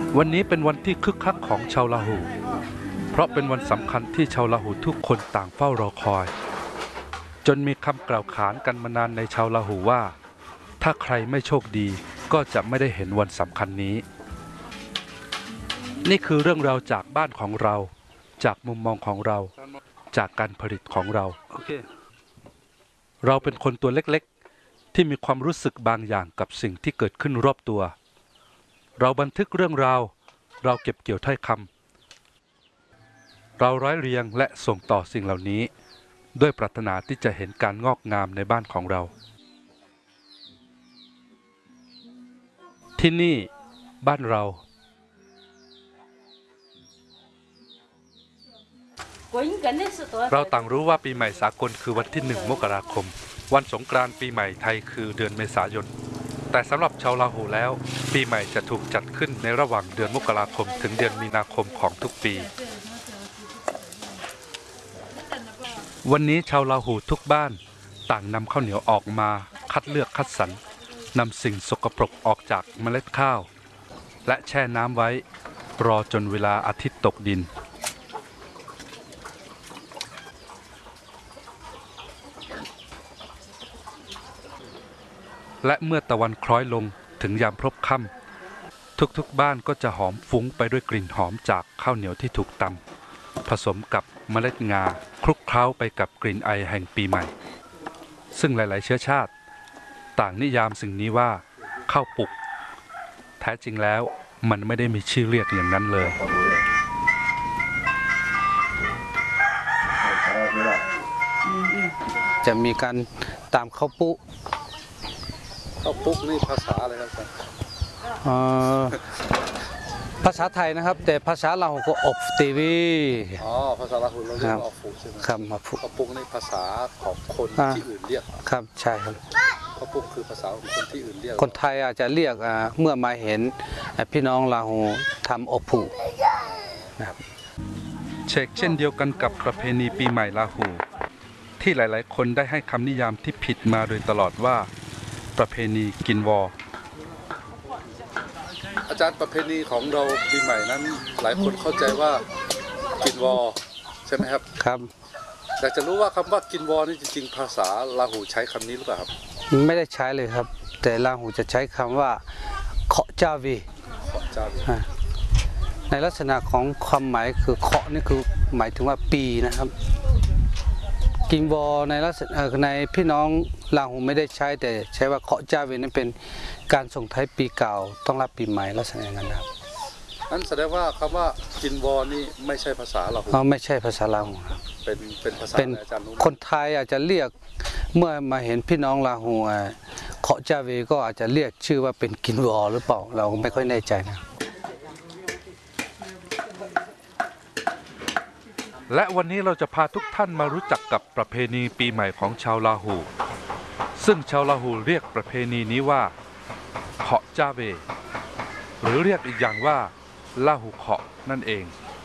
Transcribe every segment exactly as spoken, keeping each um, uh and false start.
วันนี้เป็นวันที่คึกคักของชาวลาหูเพราะเป็นวันสำคัญที่ชาวลาหูทุกคนต่างเฝ้ารอคอยจนมีคำกล่าวขานกันมานานในชาวลาหูว่าถ้าใครไม่โชคดีก็จะไม่ได้เห็นวันสำคัญนี้นี่คือเรื่องราวจากบ้านของเราจากมุมมองของเราจากการผลิตของเรา okay. เราเป็นคนตัวเล็กๆที่มีความรู้สึกบางอย่างกับสิ่งที่เกิดขึ้นรอบตัวเราบันทึกเรื่องราวเราเก็บเกี่ยวถ้อยคำเราร้อยเรียงและส่งต่อสิ่งเหล่านี้ด้วยปรารถนาที่จะเห็นการงอกงามในบ้านของเราที่นี่บ้านเราเราต่างรู้ว่าปีใหม่สากลคือวันที่หนึ่งมกราคมวันสงกรานต์ปีใหม่ไทยคือเดือนเมษายนแต่สำหรับชาวลาหูแล้วปีใหม่จะถูกจัดขึ้นในระหว่างเดือนมกราคมถึงเดือนมีนาคมของทุกปีวันนี้ชาวลาหูทุกบ้านต่างนำข้าวเหนียวออกมาคัดเลือกคัดสรรนำสิ่งสกปรกออกจากเมล็ดข้าวและแช่น้ำไว้รอจนเวลาอาทิตย์ตกดินและเมื่อตะวันคล้อยลงถึงยามพลบค่ำทุกๆบ้านก็จะหอมฟุ้งไปด้วยกลิ่นหอมจากข้าวเหนียวที่ถูกตำผสมกับเมล็ดงาคลุกเคล้าไปกับกลิ่นไอแห่งปีใหม่ซึ่งหลายๆเชื้อชาติต่างนิยามสิ่งนี้ว่าข้าวปุกแท้จริงแล้วมันไม่ได้มีชื่อเรียกอย่างนั้นเลยจะมีการตามข้าวปุข้าวปุกนี่ภาษาอะไรครับภาษาไทยนะครับแต่ภาษาเราก็อบตีวีอ๋อภาษาเราเราเรียกอบปุกใช่ไหมครับอบปุกข้าวปุกนี่ภาษาของคนที่อื่นเรียกครับใช่ครับข้าวปุกคือภาษาของคนที่อื่นเรียกคนไทยอาจจะเรียกเมื่อมาเห็นพี่น้องลาหูทำอบปุนะครับเชกเช่นเดียวกันกับประเพณีปีใหม่ลาหูที่หลายๆคนได้ให้คำนิยามที่ผิดมาโดยตลอดว่าประเพณีกินวออาจารย์ประเพณีของเราปีใหม่นั้นหลายคนเข้าใจว่ากินวอใช่ไหมครับครับอยากจะรู้ว่าคำว่ากินวอนี่จริงๆภาษาลาหูใช้คำนี้หรือเปล่าครับไม่ได้ใช้เลยครับแต่ลาหูจะใช้คำว่าเคาะจาวีเคาะจาวีในลักษณะของความหมายคือเคาะนี่คือหมายถึงว่าปีนะครับกินวอในลักษณะในพี่น้องลาหูไม่ได้ใช้แต่ใช้ว่าเคาะจาวีนั้นเป็นการส่งท้ายปีเก่าต้องรับปีใหม่ลักษณะนั้นครับนั่นแสดงว่าคำว่ากินวอนี่ไม่ใช่ภาษาลาหูอ๋อไม่ใช่ภาษาลาหูครับเป็นเป็นภาษาอาจารย์รู้คนไทยอาจจะเรียกเมื่อมาเห็นพี่น้องลาหูเคาะจาวีก็อาจจะเรียกชื่อว่าเป็นกินวอหรือเปล่าเราไม่ค่อยแน่ใจนะและวันนี้เราจะพาทุกท่านมารู้จักกับประเพณีปีใหม่ของชาวลาหูซึ่งชาวลาหูเรียกประเพณีนี้ว่าเคาะจาเวหรือเรียกอีกอย่างว่าลาหูเคาะนั่นเอง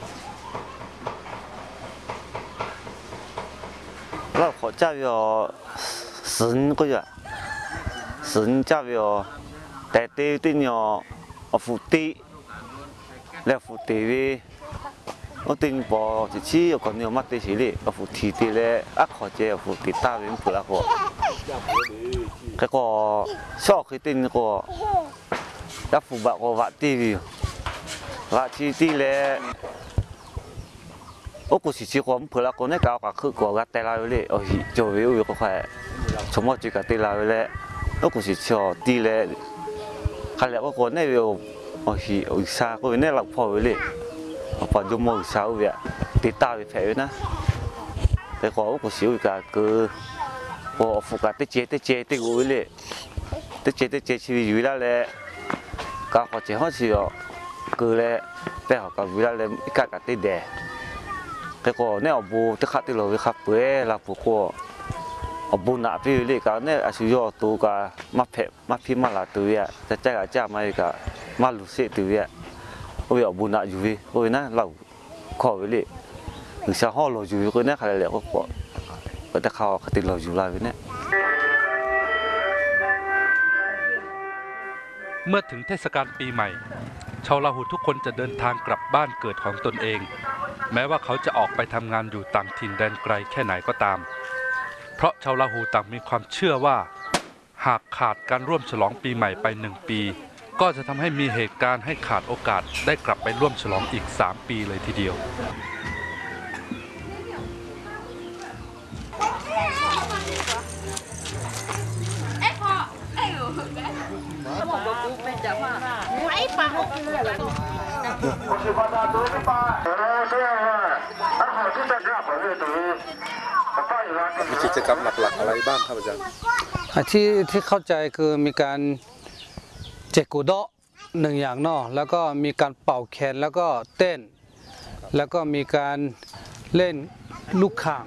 ลาหูเคาะจาเว神个月神จาเวแต่เตี้ยติเนาะฟุติและฟุติเว我顶部一次又讲你乜啲事咧，我副提啲咧，一學者又副提打邊副一個，嗰個小佢頂個一副白個畫啲，畫啲啲咧，我嗰時只個咁陪啦，個呢搞個佢個個帶來咧，我做要要個塊，從我最近帶來咧，我嗰時只啲咧，係咧我個呢要我係我沙個呢落破咧。พอดูมองสาวเนี่ยติดตาไปแผลนะแต่ก็ก็สิวก็คือพอฟุกติเจติเจติกูเลยติเจติเจชีวิตอยู่แล้วแหละก็ขอเจ้าเขาสิอ๋อคือเลยแต่เขาก็อยู่แล้วเลยอีกก็ติดแดดแต่ก็เนี่ยบูที่ขัดที่เราไปขับเปื่อยเราผูกก็บูหนาพี่เลยก็เนี่ยอาศัยอยู่ตัวก็มาเพ็บมาพิมาลาตัวเนี่ยจะแจ้งอาจารย์มาอีกก็มาลุเสตัวเนี่ยโอ้ยบุญน่ะอยู่วิโอ้ยนะเราขอไว้เลยหรือชาวห้องเราอยู่ก็เนี่ยใครเลยก็ปอดก็จะเข้าติดเราอยู่แล้วเนี่ยเมื่อถึงเทศกาลปีใหม่ชาวลาหูทุกคนจะเดินทางกลับบ้านเกิดของตนเอง แม้ว่าเขาจะออกไปทำงานอยู่ต่างถิ่นแดนไกลแค่ไหนก็ตาม เพราะชาวลาหูต่างมีความเชื่อว่า หากขาดการร่วมฉลองปีใหม่ไปหนึ่งปี ก็จะทำให้มีเหตุการณ์ให้ขาดโอกาสได้กลับไปร่วมฉลองอีกสามปีเลยทีเดียวมีกิจกรรมหลักๆอะไรบ้างครับอาจารย์อ่ะที่ที่เข้าใจคือมีการเจกกูเดาะหนึ่งอย่างเนอกแล้วก็มีการเป่าแคนแล้วก็เต้น แล้วก็มีการเล่นลูกข่าง